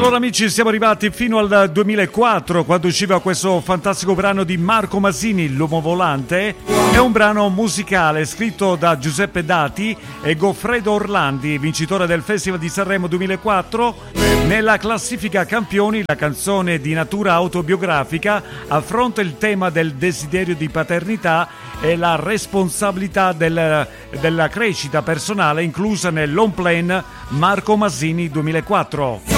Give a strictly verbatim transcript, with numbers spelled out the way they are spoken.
Allora amici, siamo arrivati fino al duemilaquattro, quando usciva questo fantastico brano di Marco Masini, L'uomo volante. È un brano musicale scritto da Giuseppe Dati e Goffredo Orlandi, vincitore del Festival di Sanremo duemilaquattro. Nella classifica campioni, la canzone di natura autobiografica affronta il tema del desiderio di paternità e la responsabilità del, della crescita personale inclusa nell'home plan Marco Masini duemilaquattro.